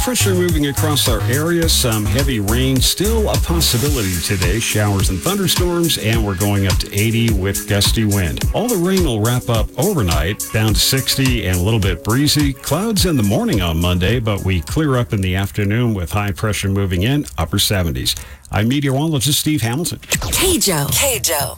Pressure moving across our area. Some heavy rain still a possibility today. Showers and thunderstorms, and we're going up to 80 with gusty wind. All the rain will wrap up overnight, down to 60 and a little bit breezy. Clouds in the morning on Monday, but we clear up in the afternoon with high pressure moving in, upper 70s. I'm meteorologist Steve Hamilton. KJO.